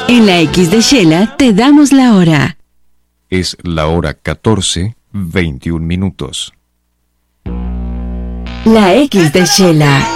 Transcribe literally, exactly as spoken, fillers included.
En la X de Shela te damos la hora. Es la hora catorce, veintiún minutos. La X de Shela.